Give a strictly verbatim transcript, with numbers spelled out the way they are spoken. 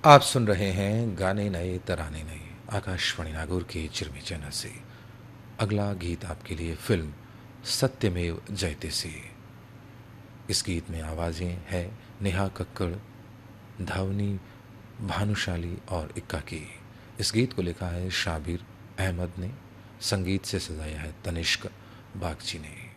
आप सुन रहे हैं गाने नए तराने नए आकाशवाणी नागौर के चिरमी चैनल से। अगला गीत आपके लिए फिल्म सत्यमेव जयते से। इस गीत में आवाज़ें हैं नेहा कक्कड़, धावनी, भानुशाली और इक्का की। इस गीत को लिखा है शाबिर अहमद ने, संगीत से सजाया है तनिष्क बागची ने।